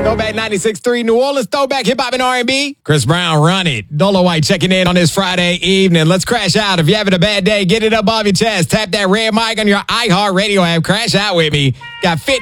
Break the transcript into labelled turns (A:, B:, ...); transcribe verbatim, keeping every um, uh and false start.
A: Throwback ninety-six point three New Orleans, throwback hip hop and R and B. Chris Brown, Run It. Dolo White checking in on this Friday evening. Let's crash out. If you're having a bad day, get it up off your chest. Tap that red mic on your iHeartRadio app. Crash out with me. Got fit.